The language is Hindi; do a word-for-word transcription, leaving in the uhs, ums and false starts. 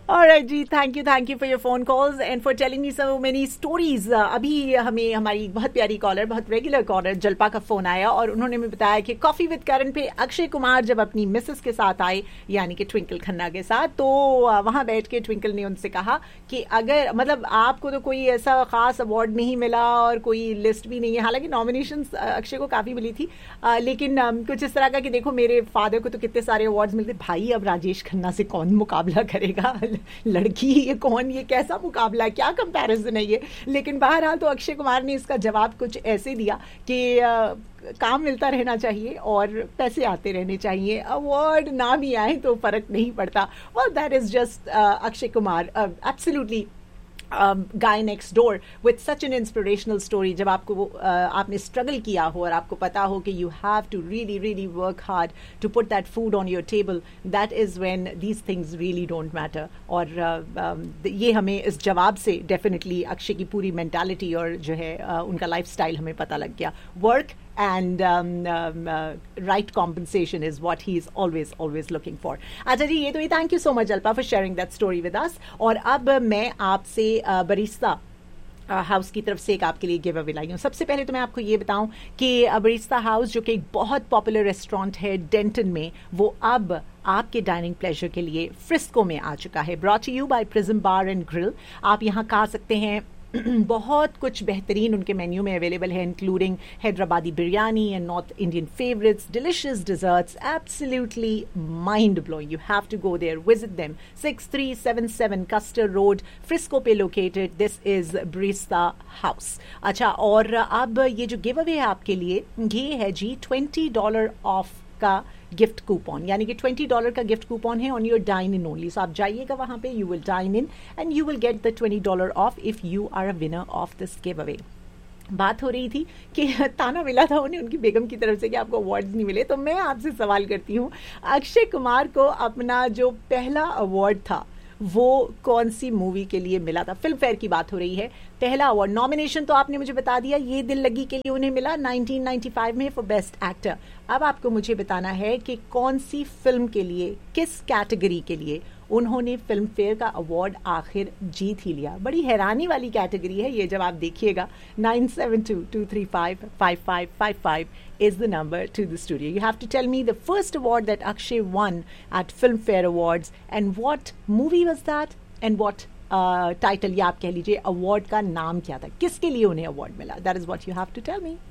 Alright ji, thank you thank you for your phone calls and for telling me so many stories. अभी हमें हमारी बहुत प्यारी कॉलर, बहुत रेगुलर कॉलर जल्पा का फोन आया और उन्होंने हमें बताया कि कॉफी विद करण पे अक्षय कुमार जब अपनी मिसेस के साथ आए, यानी कि ट्विंकल खन्ना के साथ, तो वहां बैठ के ट्विंकल ने उनसे कहा कि अगर मतलब आपको तो कोई ऐसा खास अवार्ड नहीं मिला और कोई लिस्ट भी नहीं है, हालांकि नॉमिनेशन अक्षय को काफी मिली थी, आ, लेकिन आ, कुछ इस तरह का कि देखो मेरे फादर को तो कितने सारे अवार्ड्स मिलते, भाई अब राजेश खन्ना से कौन मुकाबला करेगा, लड़की ये कौन, ये कैसा मुकाबला है, क्या कंपैरिजन है ये. लेकिन बहरहाल तो अक्षय कुमार ने इसका जवाब कुछ ऐसे दिया कि आ, काम मिलता रहना चाहिए और पैसे आते रहने चाहिए, अवार्ड ना भी आए तो फर्क नहीं पड़ता. Well that is just Akshay Kumar, absolutely Um, guy next door with such an inspirational story. जब आपको वो uh, आपने स्ट्रगल किया हो और आपको पता हो कि you have to really really work hard to put that food on your table, that is when these things really don't matter. और uh, um, ये हमें इस जवाब से definitely अक्षय की पूरी mentality और जो है uh, उनका lifestyle हमें पता लग गया. Work and um, um, uh, right compensation is what he is always always looking for. अच्छा जी, ये तो ही. Thank you so much Alpa for sharing that story with us. और अब मैं आपसे uh, बरिस्ता हाउस uh, की तरफ से एक आपके लिए गिव अवे लाई हूँ. सबसे पहले तो मैं आपको ये बताऊं कि बरिस्ता हाउस जो कि एक बहुत पॉपुलर रेस्टोरेंट है डेंटन में, वो अब आपके डाइनिंग प्लेजर के लिए फ्रिस्को में आ चुका है. Brought you bye prism bar and grill. आप यहाँ खा सकते हैं. बहुत कुछ बेहतरीन उनके मेन्यू में अवेलेबल है, including Hyderabadi biryani and north Indian favourites, delicious desserts, absolutely mind blowing. You have to go there, visit them. Six three seven seven castor road, Frisco पे located. This is barista house. अच्छा, और अब ये जो गिव अवे है आपके लिए, ये है जी ट्वेंटी डॉलर ऑफ का गिफ्ट कूपन, यानी कि ट्वेंटी डॉलर का गिफ्ट कूपन है on your dine in only. सो आप जाइएगा वहां पे, you will dine in and you will get the twenty dollar of if you are a winner of this give away. बात हो रही थी कि ताना मिला था उन्हें उनकी बेगम की तरफ से कि आपको अवार्ड्स नहीं मिले, तो मैं आपसे सवाल करती हूँ, अक्षय कुमार को अपना जो पहला अवार्ड था वो कौन सी मूवी के लिए मिला था? फिल्म फेयर की बात हो रही है. पहला अवार्ड, नॉमिनेशन तो आपने मुझे बता दिया, ये दिल लगी के लिए उन्हें मिला नाइनटीन नाइंटी फाइव में फॉर बेस्ट एक्टर. अब आपको मुझे बताना है कि कौन सी फिल्म के लिए, किस कैटेगरी के लिए उन्होंने फिल्म फेयर का अवार्ड आखिर जीत ही लिया. बड़ी हैरानी वाली कैटेगरी है ये, जब आप देखिएगा. Nine seven to to three five five five five five is the number to the studio. You have to tell me the first award that Akshay won at Filmfare Awards and what movie was that and what uh, title, या आप कह लीजिए अवार्ड का नाम क्या था, किसके लिए उन्हें अवार्ड मिला. That is what you have to tell me.